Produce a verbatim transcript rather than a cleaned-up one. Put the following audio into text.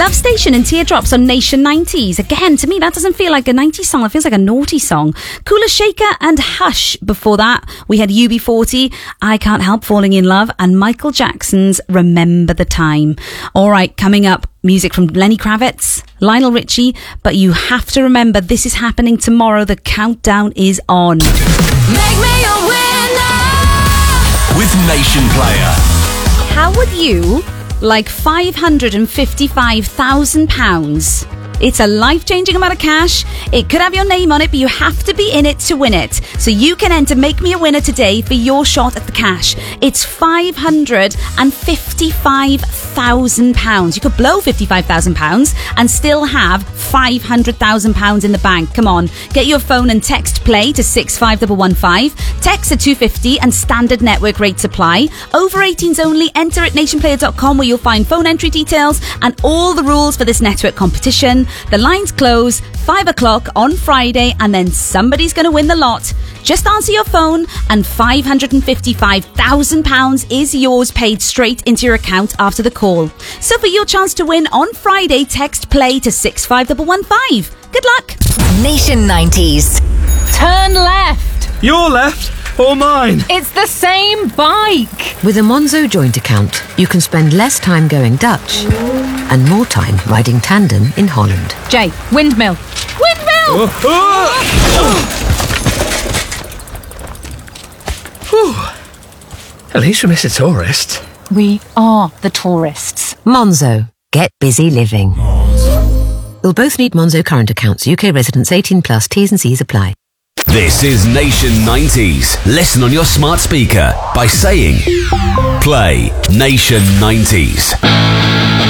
Love Station and Teardrops on Nation nineties. Again, to me, that doesn't feel like a nineties song. It feels like a naughty song. Kula Shaker and Hush. Before that, we had U B forty, I Can't Help Falling in Love, and Michael Jackson's Remember the Time. All right, coming up, music from Lenny Kravitz, Lionel Richie, but you have to remember this is happening tomorrow. The countdown is on. Make me a winner with Nation Player. How would you like five hundred fifty-five thousand pounds? It's a life-changing amount of cash. It could have your name on it, but you have to be in it to win it. So you can enter Make Me a Winner today for your shot at the cash. It's five hundred fifty-five thousand pounds. You could blow fifty-five thousand pounds and still have five hundred thousand pounds in the bank. Come on, get your phone and text play to six five one one five. Text at two fifty and standard network rates apply. Over eighteens only. Enter at nation player dot com where you'll find phone entry details and all the rules for this network competition. The lines close five o'clock on Friday, and then somebody's going to win the lot. Just answer your phone and five hundred fifty-five thousand pounds is yours, paid straight into your account after the call. So for your chance to win on Friday, text play to six five one one five. Good luck. Nation nineties. Turn left. Your left or mine? It's the same bike. With a Monzo joint account, you can spend less time going Dutch and more time riding tandem in Holland. Jay, windmill. Windmill! Oh, oh. At least we miss a tourist. We are the tourists. Monzo. Get busy living. You'll both need Monzo current accounts. U K residents eighteen plus. T's and C's apply. This is Nation nineties. Listen on your smart speaker by saying, play Nation nineties.